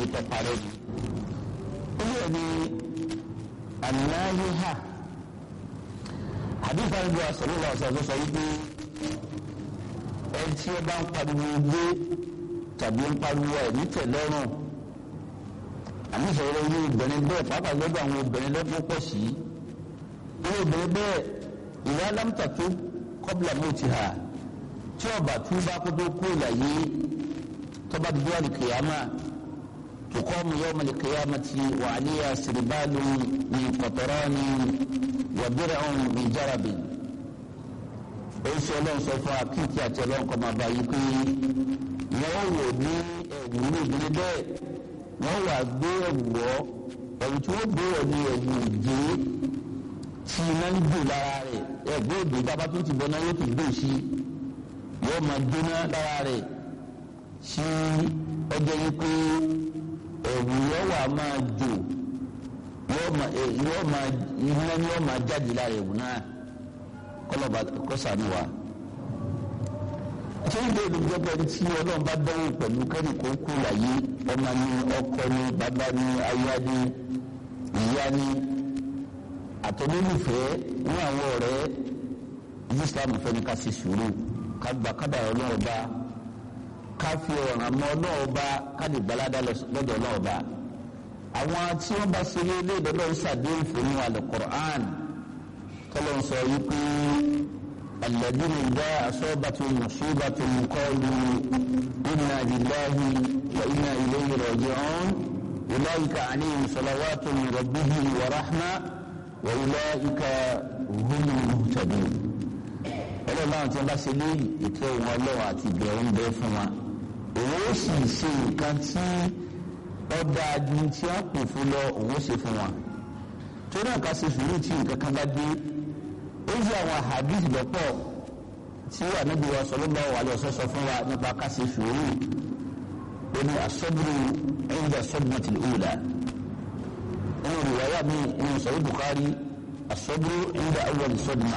èyí tó parẹ́ ni. ó yẹ ní anáyíhà hadith àdúgbò sallallahu alaihi wasallam sọ wípé ẹni tí ó bá ń pariwo gbé tàbí ń pariwo ẹ̀ ní tẹ̀lọ́rùn àmì ìṣòro ilé obìnrin bẹ́ẹ̀ pàápàá lọ́dọ̀ àwọn obìnrin lọ́pọ̀ pọ̀ sí ilé obìnrin bẹ́ẹ̀ ìwà lámtàtó qabla mawtiha tí ọba tí bá kó tó kú ìlàyé tọ́ba dídú àlìkìyàmà tuqamu yawma al-qiyamati wa 'alayha sirbalun min qatarani wa dir'un min jarabin. oṣù ọlọ́run sọ fún akéèké àti ọlọ́run kọ́ máa bá yí pé wọ́n wò ní ẹ̀wù ní obìnrin bẹ́ẹ̀ wọ́n wà gbé ẹ̀wù wọ́ ẹ̀wù tí wọ́n gbé wọ̀ ní ẹ̀wù ìgbé tí iná ń gbò lára rẹ̀ ẹ̀gbẹ́ òde dábàá tó ti bọ́ná yóò ti gbò sí yóò máa gbóná lára rẹ̀ tí ọjọ́ yìí pé ẹ̀wù yóò wà máa jò iná ni yóò máa jáde lára ẹ̀wù náà kọlọba kọsànù wa ṣé ìdè olùjọba tí Ọlọ́run bá dánwò pẹ̀lú kẹ́ni kó kú láyé ọmọ ní ọkọ ní bàbá ní aya ní ìyá ní àtọ́lólùfẹ́ ní àwọn ọ̀rẹ́ Islam fẹ́ ní ká ṣe sùúrù ká gba kádà Ọlọ́run bá ká fi ọ̀ràn mọ́ Ọlọ́run bá ká lè gbalada lọ́dọ̀ Ọlọ́run bá àwọn tí wọ́n bá ṣe ilé ìdọ́lọ́run ṣàdéhùn fún ní Al-Qur'an kọlọ́n sọ yìí pé alladhina idha asabatuhum musibatun qalu inna lillahi wa inna ilayhi raji'un ulaika alayhim salawatun min rabbihim wa rahma wa ulaika humul muhtadun. ọlọ́run náà tí wọ́n bá ṣe léyìí ètò ìwọ̀n ọlọ́run àti ìbẹ̀rù ń bẹ fún wa. òun ó sì ṣe nǹkan tí ọba adi tí wọ́n pè fún lọ òun ó ṣe fún wa. torí àká ṣe sùúrù tí nǹkan kan bá dé ó ṣe àwọn hadith lọ́pọ̀ tí Ànábì wa sallallahu alaihi wasallam sọ fún wa nípa ká ṣe sùúrù ó ní as-sabru 'inda as-sadmatil ula nínú riwaya mi nínú Sahih Bukhari as-sabru 'inda awwal sadma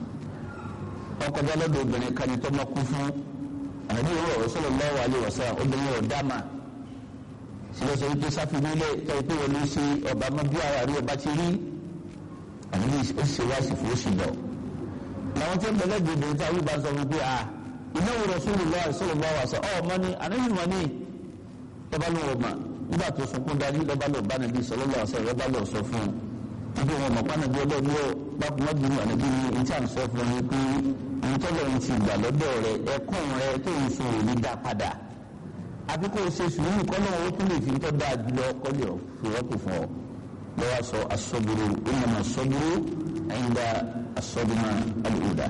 ọkọ̀ jálọ́dọ̀ obìnrin kan ní tó máa kú fún Ànábì wa sallallahu alaihi wasallam obìnrin rẹ̀ dáma sílẹ̀ sọ wípé sáfì nílẹ̀ tẹ́ pé wọ́n ló ṣe ọba mọ́ bí ara rí ọba ti rí àbí ó ṣe wá sí fún oṣù lọ. làwọn tí ń bẹ̀rẹ̀ gbèdé tí àwọn ìbá sọ fún pé innahu Rasulullah sallallahu alaihi wasallam ọmọ ni ànábì mọ́ ni lọ́ba ló wọ̀ mà nígbà tó sunkún darí lọ́ba lọ́ọ̀ bá nàbí sallallahu alaihi wasallam lọ́ba lọ́ọ̀ sọ fún un ibi wọn mọ̀ pánàbí ọlọ́ọ̀ni ó bákùnmọ́dún ní ànábì ní etí à ń sọ fún un pé ìtọ́lọ́run ti gbà lọ́dọ̀ rẹ̀ ẹkún rẹ̀ tó ń sun òní dá padà àbí kò ṣe sùúrù kọ́nà owó tó lè fi ń tọ́ da jùlọ kọ́lé ọ̀ fìrọ́kù fún ọ lọ́wọ́ sọ as-sabru innama as-sabru 'inda as-sadma al-ula.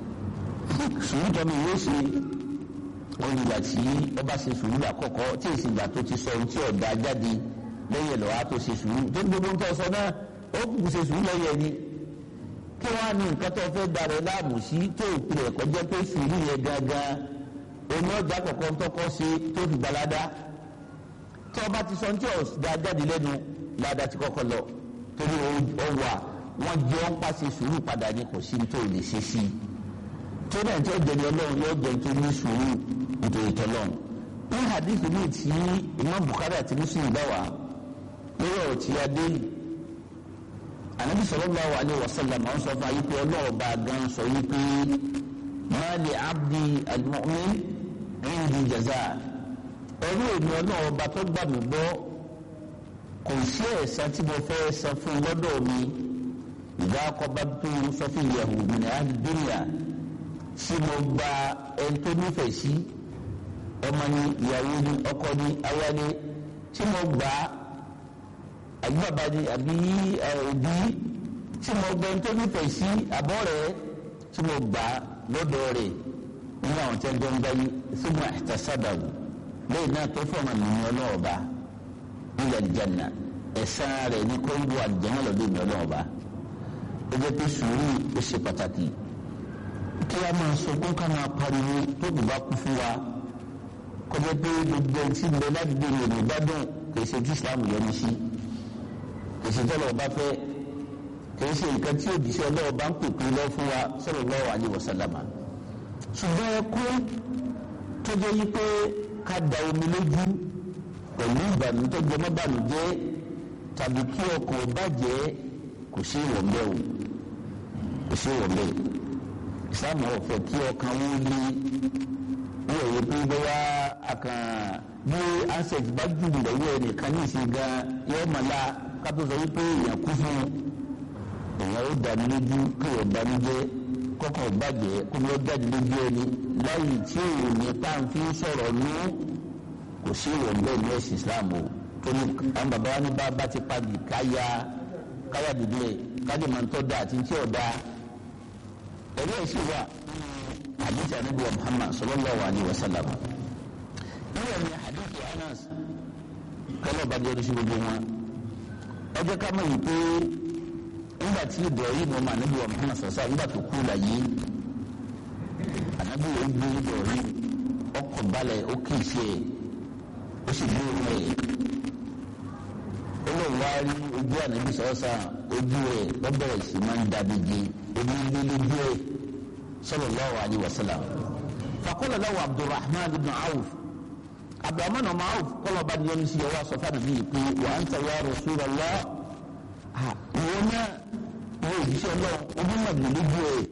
sùúrù tọ́nu yóò ṣe olùgbà tí ọba ṣe sùúrù àkọ́kọ́ tí èsì ìgbà tó ti sọ ohun tí ọ̀dà jáde lẹ́yìn lọ́wọ́ tó ṣe sùúrù tó gbogbo ń tọ́ sọ náà ó kù ṣe sùúrù lẹ́yìn ẹni kí wọ́n á ní nǹkan tó fẹ́ darẹ̀ láàmú sí tó ìpìlẹ̀ kọjá pé sùúrù yẹn gangan oní ọjà kọ̀ọ̀kan ń tọ́kọ́ sí tó fi gbalada tí ọba ti sọ tí ọ̀dà jáde lẹ́nu ládàá ti kọ́kọ́ lọ torí ọwà wọn jẹ́ ọ́n pàṣẹ sùúrù padà ní kò sí tó lè ṣe sí i tó náà tí ó jẹni ọlọ́run yóò jẹ́ tó ní sùúrù nítorí tọ́lọ́run. ní hadith mi tí Imam Bukhari àti Muslim bá wà lórí ọ̀rọ̀ tí a dé Ànábì sallallahu alaihi wasallam máa ń sọ fún ayé pé ọlọ́ọ̀ba gan sọ yí pé ma li abdi al-mu'min indi jaza ẹrú èmi ọlọ́ọ̀ba tó gbà mí gbọ́ kò sí ẹ̀san tí mo fẹ́ san fún lọ́dọ̀ mi ìdá akọba tó ń sọ fún ìyàwó mi ní àdúgbò tí mo gba ẹni tó nífẹ̀ẹ́ sí ọmọ ní ìyàwó ní ọkọ ní aya ní tí mo gbà àbí bàbá ní àbí òbí tí mo gba ẹni tó nífẹ̀ẹ́ sí àbọ̀ rẹ̀ tí mo gbà lọ́dọ̀ rẹ̀ nínú àwọn tí wọ́n jọ ń gbáyé thumma ihtasabahu lẹ́yìn náà tó fọ̀nà nìyẹn ọlọ́ọ̀ba ilẹ̀ ìjànà ẹ̀san rẹ̀ ní kóńgò àjẹmọ́ lọ́dún ìmọ̀ ọlọ́ọ̀ba ó jẹ́ pé sùúrù ó ṣe pàtàkì kí a máa sọkún ká máa pariwo tó kù bá kú fún wa kó jẹ́ pé gbogbo ẹni tí ń bẹ ládùúgbò rẹ̀ ní ìbádùn kì í ṣe tí Islam yọnu sí kì í ṣe tọ́lọ̀ ọba fẹ́ kì í ṣe nǹkan tí òjíṣẹ́ ọlọ́ọ̀ba ń pèpè lọ fún wa sallallahu alaihi wasallam ṣùgbọ́n ẹkún tó jẹ́ yí pé ká da omi lójú pẹ̀lú ìbànújẹ́ jẹmọ́bànújẹ́ tàbí kí ọkàn bàjẹ́ kò sí ìwọ̀nbẹ́ o kò sí ìwọ̀nbẹ́ ìsàmù ọ̀fẹ́ kí ọkàn wọ́n ní wọ́n yẹ pé bóyá àkàn bí ansẹ̀tì bá jù lọ́wọ́ ẹnìkan ní ìsìn gan yóò mọ̀ la kátó sọ wípé èèyàn kú fún èèyàn ó dání lójú kí èèyàn dání jẹ́ kọ́kàn bàjẹ́ kó ló jáde lójú ẹni láyé tí òun ní pàǹfì sọ̀rọ̀ ní kò sí ìwọ̀nbẹ́ ní ẹ̀sìn Islam o tó ní àwọn bàbá wa ní bá ti pàdé káyà dìde káyà máa ń tọ́ da àti tí ò da ẹ̀rí ẹ̀ sì wà hadith anabi wa Muhammad sallallahu alayhi wa sallam níwọ̀n ní hadith Anas kọ́lọ́ bá jẹ́ oríṣi gbogbo wọn ọjọ́ ká mọ̀ yìí pé nígbà tí Ibrahim ọmọ anabi wa Muhammad sallallahu nígbà tó kú la yìí anabi wa gbé Ibrahim ọkọ̀ balẹ̀ ó kì í ṣe ó sì gbé ọmọ yìí olùwárí ojú ànábì sọ́sà ojú ẹ̀ lọ́bẹ̀rẹ̀ sí máa ń dàbíje omi lójú ẹ̀ sallallahu alaihi wasallam. faqala lahu Abdurrahman ibn Awf Abdurrahman ibn Awf kọ́lọ̀ bá ní yẹn sí ọwọ́ sọ fún mi pé wa anta ya Rasulullah ìwọ náà ìwọ òjíṣẹ́ náà omi náà lójú ẹ̀.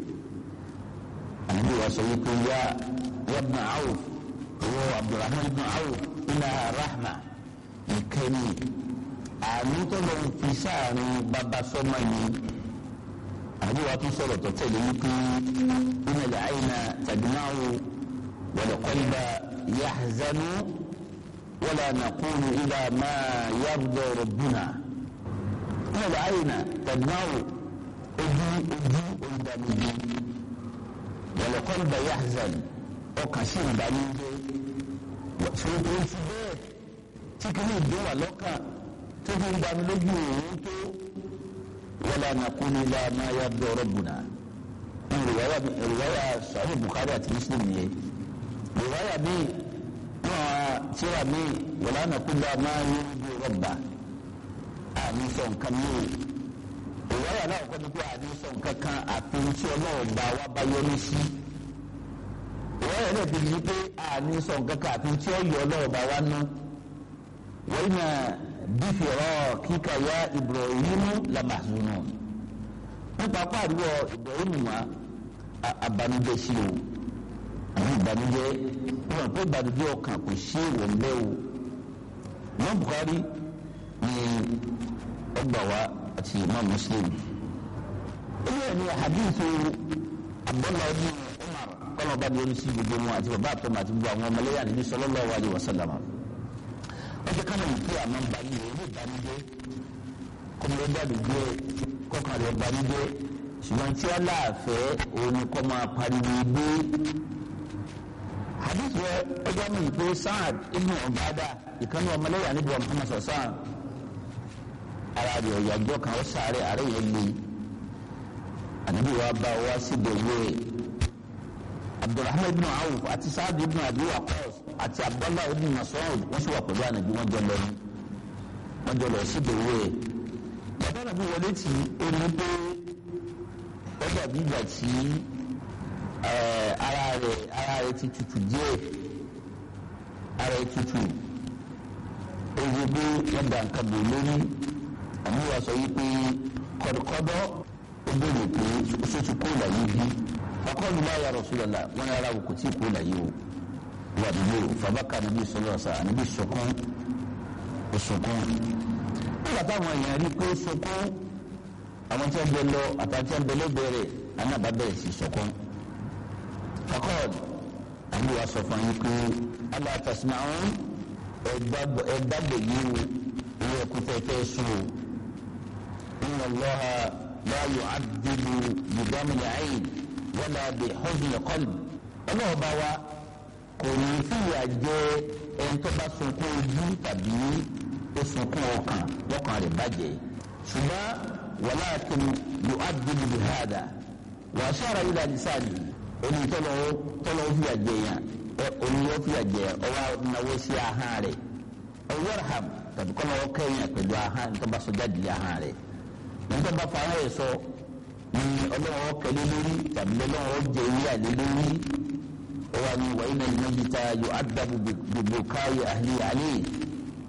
ànábì wa sọ wípé ya ibn Awf ìwọ Abdurrahman ibn Awf innaha rahma ìkẹ́ni àmì tó lọ fi sáàrin bàbá sọ́mọ yìí àbúrò wa tún sọ̀rọ̀ tó tẹ̀lé wípé innal ayna tadma'u wal qalba yahzanu wala naqulu ila ma yarda rabbuna innal ayna tadma'u ojú olùdàmìjì wal qalba yahzanu ọkàn sí ìdánilé tó ń fi bẹ́ẹ̀ tí kìíní ìdó wà lọ́kàn tó fi ń dání lójú òun tó wala naqulu ila ma yarda rabbuna. ìrìwáyà Sahih Bukhari àti Muslim yẹn ìrìwáyà mi náà tíra mi wala naqulu ila ma yarda rabba àmì sọ nǹkan mi ìrìwáyà náà kọ́ ni pé àmì sọ nǹkan kan àfi tí ọlọ́run gba wá bá yọ ní sí ìrìwáyà náà ti di pé àmì sọ nǹkan kan àfi tí ọlọ́run bá wá ná wọ́n yìí bífẹ̀rọ̀ kíkà ya Ibrahim lamahzunun nípa pàdúwọ̀ Ibrahim ma abanujẹ́ sí o àwọn ìbànújẹ́ wọn pé ìbànújẹ́ ọkàn kò sí ìwọ̀n bẹ́ẹ̀ o wọn Bukhari ní ọgbà wa àti Imam Muslim ilé ní hadithu Abdullah ibn Umar kọ́nà ọba ní oríṣi gbogbo wọn àti bàbá àtọ́mọ àti gbogbo àwọn ọmọlẹ́yà Nabi sallallahu alaihi wasallam ọjọ́ kan náà ìpè àmọ́ balẹ̀ ìwé ìbánijẹ́ kọ́mọdé dàdúgbò kọ́kànlẹ̀ ìbánijẹ́ ṣùgbọ́n tí aláàfẹ́ òun kọ́ máa pariwo gbé. hadith rẹ ọjọ́ mi ìpè Sa'ad ibn Ubadah ìkànnì ọmọlẹ́yà Nabi Muhammad sọ̀sán ara rẹ̀ ọ̀yàjọ́ kan ó sáré àárẹ̀ yẹn lé ànábì wa bá wa síbi ìwé Abdurrahman ibn Awf àti Sa'ad ibn Abi Waqqas àti Abdullah ibn Mas'ud wọ́n sì wà pẹ̀lú ànábì wọ́n jọ lọ síbi ìwé bàbá nàbí wọlé tí ó ní pé ó dàbí ìgbà tí ara rẹ̀ ti tutù díẹ̀ ara rẹ̀ tutù ó yẹ pé wọ́n dà nǹkan bò lórí àmì wa sọ yìí pé kọ̀dọ̀kọ̀dọ̀ ó béèrè pé oṣù tí kò là yìí bí fakọ́lù la ya Rasulullah wọn yàrá wò kò tí kò là yìí o wà dùgbò fàbákà nàbí sọlọ sa ànàbí sọkún ó sọkún nígbà táwọn èèyàn rí pé sọkún àwọn tí wọn bẹ lọ àtàtì wọn bẹ lẹbẹrẹ anábà bẹ̀rẹ̀ sí sọkún fakọ́lù àbí wa sọ fún yín pé ala tasma'un ẹgbàgbọ́ yìí o ilé ẹkú fẹ́fẹ́ sùn o inna Allaha la yu'adhibu bidamil 'ayn wala bi huznil qalb ọlọ́ọ̀bá wa kò ní fìyà jẹ ẹni tó bá sunkún ojú tàbí ó sunkún ọkàn lọ́kàn rẹ̀ bàjẹ́ ṣùgbọ́n walakin yu'adhibu bihadha wa ashara ila lisani oní tọ́lọ́ fìyà jẹ yẹn oní yóò fìyà jẹ ọwọ́ náwó sí ahọ́n rẹ̀ ọwọ́rham tàbí kọ́ lọ́wọ́ kẹ́yìn pẹ̀lú ahọ́n tó bá sọ jáde ahọ́n rẹ̀ nígbà bá fa ahọ́n rẹ̀ sọ ní ọlọ́wọ́ kẹlẹ́ lórí tàbí lọ́wọ́ jẹ ilé àlẹ́ lórí ọwọ́ ni wàá iná ìnáyìíta yóò adabu gbogbo káyé àhìlì àlẹ́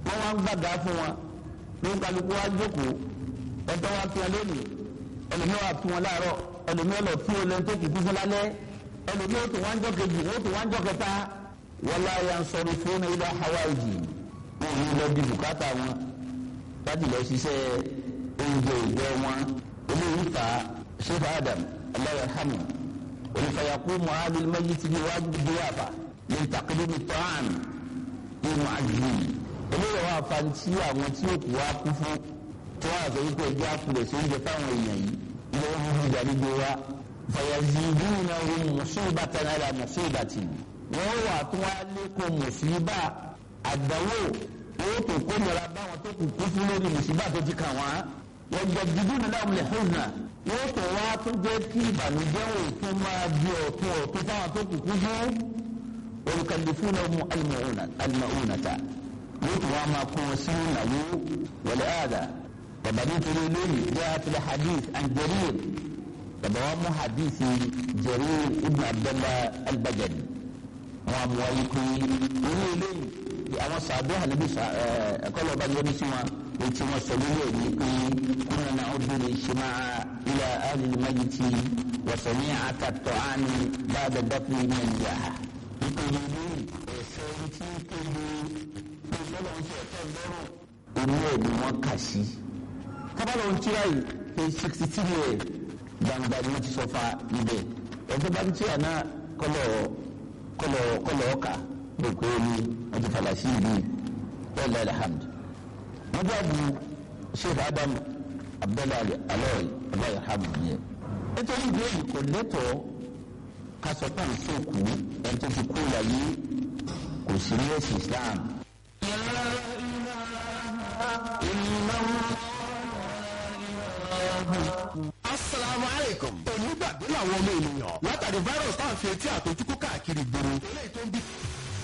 wọ́n wá ń gbàgbá fún wọn ló ń kálukú wá jókòó ẹ̀tọ́ wá kí wọn lónìí ẹlòmíràn wà kí wọn láàárọ̀ ẹlòmíràn lọ kí wọn lẹ́nu tó kù kú fún lálẹ́ ẹlòmíràn tó wá ń jọ kejì wọ́n tó wá ń jọ kẹta wala yansarifuna ila hawaiji wọn ò ní lọ bí bùkátà wọn láti lọ ṣiṣẹ́ oúnjẹ ìjọ wọn olóyún fa Sheikh Adam Allah yarhamu olùfàyàkú muhammed mayiti ní wájú diyafa ní taqdim at-ta'am nínú àjùmí olóyún wa fa ti àwọn tí ó kú wá kú fún tí wọn àgbẹ̀ yìí kò ẹgbẹ́ àkùrẹ̀ sí oúnjẹ fáwọn èèyàn yìí ilé wọn fún ìdánilé wa fayazidunahum musibatan ala musibatin wọ́n wà tó wá lékún mùsíbà àdánwò owó tó kó nira báwọn tó kù kú fún lórí mùsíbà tó ti kà wọ́n wọ́n jẹ dídú nílẹ̀ ọmọlẹ̀ hùnà wọ́n tó wá tó jẹ́ kí ìbànújẹ́ òtún máa di ọ̀tún ọ̀tún fáwọn tó kù kú fún olùkàlìfún ọmọ alimọ̀ọ́nàta wọ́n tó wá máa kún wọn sí ìnáwó wọlé àdá bàbá nítorí lónìí jẹ́ àtìlẹ̀ hadith an Jarir bàbá wa mú hadith Jarir ibn Abdullah al-Bajali wọn mú wáyé pé orí eléyìí àwọn sàbẹ àlebi ẹkọlọ ọba yẹn sí wọn etí wọn sọ lórí ẹni pé kúnlẹ náà ọdún lè ṣe máa ilẹ alìlímẹyì tí wọsànní àtàtọ àní báàdà dákú ní ẹnìyà nítorí eléyìí ẹsẹ tí kéde pé lọ́wọ́ ń ṣe ẹ̀tọ́ lọ́rùn inú ẹ̀ ni wọ́n kà sí. kábàlọ̀ ń tíra yìí pé 63 years gbangba ni wọ́n ti sọ fa ibẹ̀ ẹ̀jẹ̀ bá ń tíra náà kọlọ ọkà gbogbo ní ọjọ́ falasi ìlú ọlọ alhamdu wọn bá bu Sheikh Adam Abdullahi alọyè ọlọ alhamdu yẹ nítorí ìdí èyí kò lẹ́tọ̀ọ́ kásọpá nsọkù ẹni tó ti kú láyé kò sí ní ẹ̀sìn Islam. Assalamu alaikum. Onígbàgbé làwọn ọmọ ènìyàn látàrí virus tá à ń fi etí àtọjúkú káàkiri gbòòrò. eléyìí tó ń bí